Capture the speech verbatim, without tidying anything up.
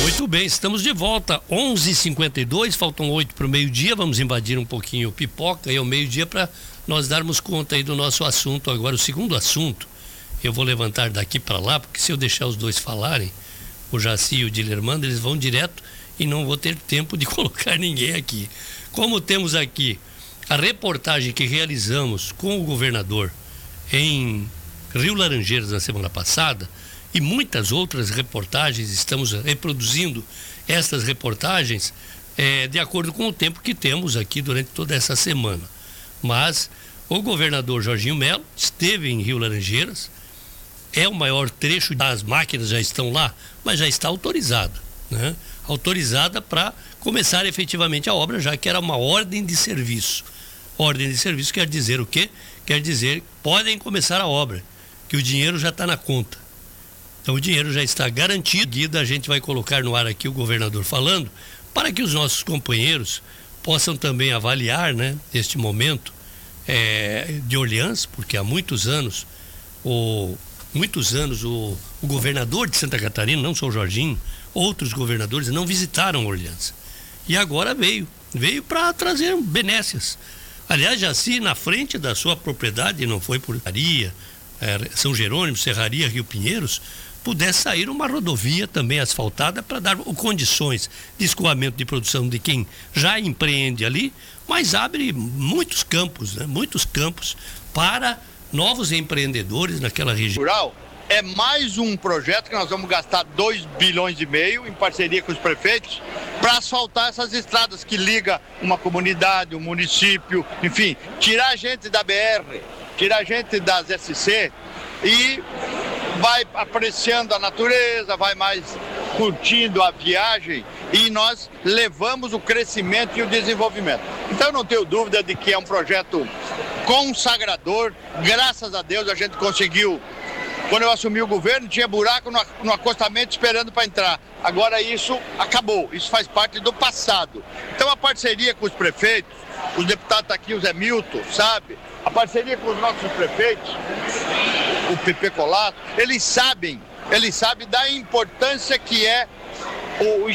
Muito bem, estamos de volta, onze e cinquenta e dois, faltam oito para o meio-dia, vamos invadir um pouquinho o Pipoca e ao meio-dia para nós darmos conta aí do nosso assunto. Agora, o segundo assunto, eu vou levantar daqui para lá, porque se eu deixar os dois falarem, o Jaci e o Dilermando, eles vão direto e não vou ter tempo de colocar ninguém aqui. Como temos aqui a reportagem que realizamos com o governador em Rio Laranjeiras na semana passada, e muitas outras reportagens, estamos reproduzindo estas reportagens é, de acordo com o tempo que temos aqui durante toda essa semana. Mas o governador Jorginho Melo esteve em Rio Laranjeiras, é o maior trecho, as máquinas já estão lá, mas já está autorizada, né? Autorizada para começar efetivamente a obra, já que era uma ordem de serviço. Ordem de serviço quer dizer o quê? Quer dizer que podem começar a obra, que o dinheiro já está na conta. Então o dinheiro já está garantido. A gente vai colocar no ar aqui o governador falando, para que os nossos companheiros possam também avaliar, né, este momento é, de Orleans, porque há muitos anos o, muitos anos o, o governador de Santa Catarina, não só o Jorginho, outros governadores não visitaram Orleans. E agora veio, veio para trazer benécias. Aliás, Jaci, na frente da sua propriedade, não foi por Serraria, é, São Jerônimo, Serraria, Rio Pinheiros, pudesse sair uma rodovia também asfaltada para dar condições de escoamento de produção de quem já empreende ali, mas abre muitos campos, né? Muitos campos para novos empreendedores naquela região. Rural é mais um projeto que nós vamos gastar dois bilhões e meio em parceria com os prefeitos para asfaltar essas estradas que liga uma comunidade, um município, enfim, tirar a gente da B R, tirar a gente das S C e vai apreciando a natureza, vai mais curtindo a viagem e nós levamos o crescimento e o desenvolvimento. Então eu não tenho dúvida de que é um projeto consagrador. Graças a Deus a gente conseguiu. Quando eu assumi o governo tinha buraco no, no acostamento esperando para entrar. Agora isso acabou, isso faz parte do passado. Então a parceria com os prefeitos, os deputados tá aqui, o Zé Milton, sabe? A parceria com os nossos prefeitos, o Pepe Colasso, eles sabem, eles sabem da importância que é o